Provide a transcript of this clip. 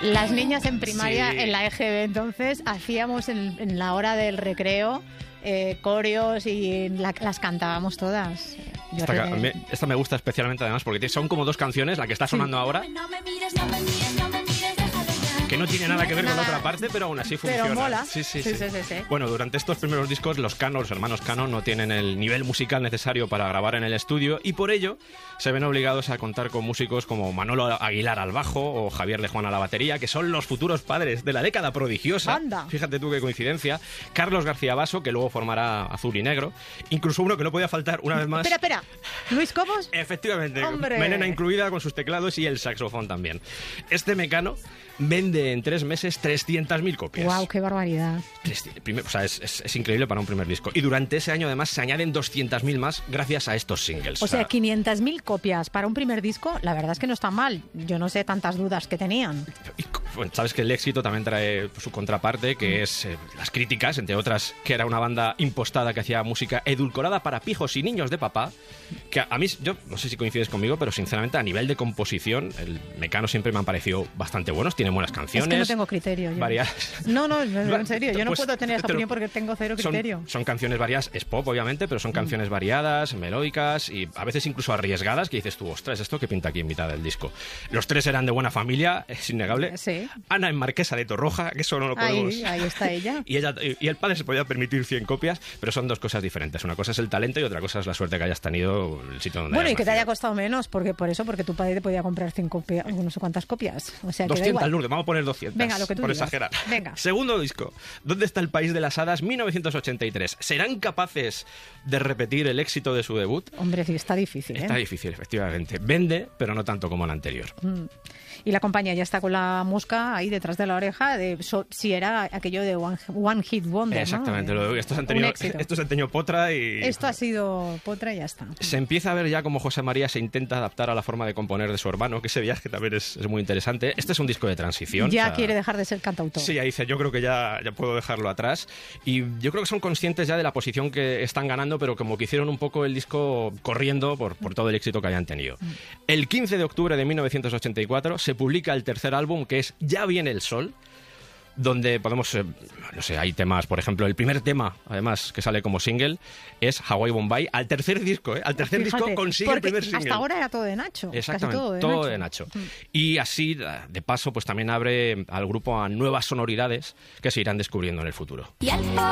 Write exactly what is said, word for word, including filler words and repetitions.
Las niñas en primaria, Sí. en la E G B, entonces, hacíamos en, en la hora del recreo eh, coreos y la- las cantábamos todas. Yo Esta, re- me, esta me gusta especialmente además porque son como dos canciones, la que está sonando ahora, No me mires, no me mires, no me mires, deja de mirar. que no tiene nada que ver con la Nada. otra parte, pero aún así Pero funciona. mola. Sí, sí, Sí, sí. sí, sí, sí. Bueno, durante estos primeros discos los Cano, los hermanos Cano, no tienen el nivel musical necesario para grabar en el estudio y por ello se ven obligados a contar con músicos como Manolo Aguilar al bajo o Javier de Juan a la batería, que son los futuros padres de la década prodigiosa. Anda. Fíjate tú qué coincidencia. Carlos García Basso, que luego formará Azul y Negro. Incluso uno que no podía faltar una vez más. Espera, espera. ¿Luis Cobos? Efectivamente, ¡Hombre! Melena incluida con sus teclados y el saxofón también. Este Mecano vende en tres meses trescientas mil copias. ¡Wow, qué barbaridad! Tresti- primer- o sea, es, es- es increíble para un primer disco. Y durante ese año, además, se añaden doscientas mil más gracias a estos singles. O sea, quinientas mil copias para un primer disco, la verdad es que no está mal. Yo no sé tantas dudas que tenían. Y, bueno, sabes que el éxito también trae su contraparte, que es eh, las críticas, entre otras, que era una banda impostada que hacía música edulcorada para pijos y niños de papá, que a, a mí, yo no sé si coincides conmigo, pero sinceramente a nivel de composición, el Mecano siempre me han parecido bastante buenos, tienen buenas canciones. Es que no tengo criterio. Yo. Varias. No, no, en serio, yo no Pues, puedo tener esa te lo- opinión porque tengo cero Son, criterio. son canciones variadas, es pop obviamente, pero son canciones variadas, melódicas y a veces incluso arriesgadas, que dices tú, ostras, ¿esto qué pinta aquí en mitad del disco? Los tres eran de buena familia, es innegable. Sí. Ana en Marquesa de Torroja, que eso no lo podemos... Ahí, ahí está ella. Y, ella, y el padre se podía permitir cien copias, pero son dos cosas diferentes. Una cosa es el talento y otra cosa es la suerte que hayas tenido el sitio donde Bueno, y hayas que te haya nacido. costado menos, porque por eso, porque tu padre te podía comprar cien copias, no sé cuántas copias. O sea, que da doscientas, igual. Lourdes, vamos a poner doscientas. Venga, lo que tú por digas. exagerar. Venga. Segundo disco. ¿Dónde está el país de las hadas? mil novecientos ochenta y tres. ¿Serán capaces de repetir el éxito de su debut? Hombre, sí, está difícil, ¿eh? Está difícil, efectivamente. Vende, pero no tanto como el anterior. Mm. Y la compañía ya está con la mosca ahí detrás de la oreja de so- si era aquello de One, one Hit Wonder, ¿no? Exactamente. Eh, Lo- estos han un tenido, éxito. estos han tenido potra y... Esto ha sido potra y ya está. Se empieza a ver ya cómo José María se intenta adaptar a la forma de componer de su hermano, que ese viaje también es, es muy interesante. Este es un disco de transición. Ya o sea, quiere dejar de ser cantautor. Sí, ahí dice, yo creo que ya, ya puedo dejarlo atrás. Y yo creo que son conscientes ya de la posición que están ganando, pero como que hicieron un poco el disco corriendo por, por todo el éxito que hayan tenido. El quince de octubre de mil novecientos ochenta y cuatro se publica el tercer álbum, que es Ya viene el sol, donde podemos, eh, no sé, hay temas, por ejemplo, el primer tema, además, que sale como single, es Hawaii Bombay, al tercer disco, ¿eh? Al tercer Fíjate, disco consigue el porque primer single. hasta ahora era todo de Nacho. Exactamente, casi todo de todo Nacho. de Nacho. Y así, de paso, pues también abre al grupo a nuevas sonoridades que se irán descubriendo en el futuro. Y el